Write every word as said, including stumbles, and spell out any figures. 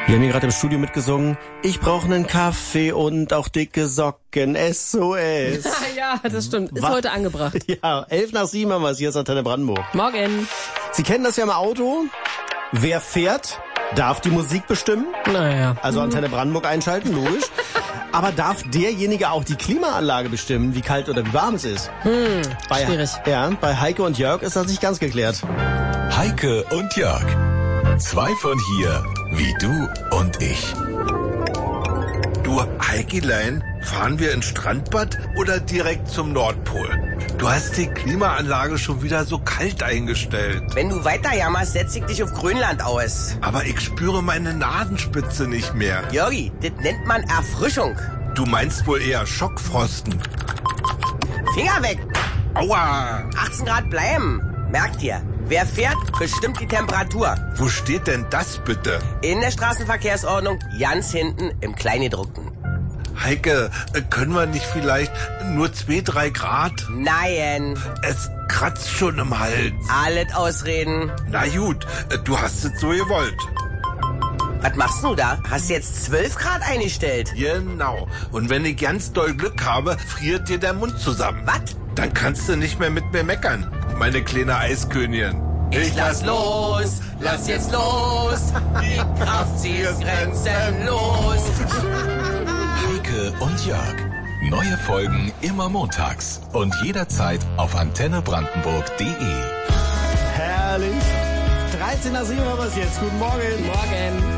Wir haben hier gerade im Studio mitgesungen. Ich brauche einen Kaffee und auch dicke Socken. S O S. Ja, das stimmt. Ist Was? heute angebracht. Ja, elf nach sieben haben wir es. Hier ist Antenne Brandenburg. Morgen. Sie kennen das ja im Auto. Wer fährt, darf die Musik bestimmen. Naja. Also Antenne Brandenburg einschalten, logisch. Aber darf derjenige auch die Klimaanlage bestimmen, wie kalt oder wie warm es ist? Hm, bei, schwierig. Ja, bei Heike und Jörg ist das nicht ganz geklärt. Heike und Jörg. Zwei von hier, wie du und ich. Du, Heikilein, fahren wir ins Strandbad oder direkt zum Nordpol? Du hast die Klimaanlage schon wieder so kalt eingestellt. Wenn du weiter jammerst, setz ich dich auf Grönland aus. Aber ich spüre meine Nasenspitze nicht mehr. Jörgi, das nennt man Erfrischung. Du meinst wohl eher Schockfrosten. Finger weg! Aua! achtzehn Grad bleiben. Merkt ihr, wer fährt, bestimmt die Temperatur. Wo steht denn das bitte? In der Straßenverkehrsordnung, ganz hinten im Kleingedruckten. Heike, können wir nicht vielleicht nur zwei, drei Grad? Nein, Es kratzt schon im Hals. alles Ausreden. Na gut, du hast es so gewollt. Was machst du da? Hast du jetzt zwölf Grad eingestellt? Genau. Und wenn ich ganz doll Glück habe, friert dir der Mund zusammen. Was? Dann kannst du nicht mehr mit mir meckern, meine kleine Eiskönigin. Ich lass los, lass jetzt los. Die Kraft, sie ist grenzenlos. Heike und Jörg. Neue Folgen immer montags und jederzeit auf antenne brandenburg punkt de. Herrlich. dreizehn nach sieben haben wir es jetzt. Guten Morgen. Morgen.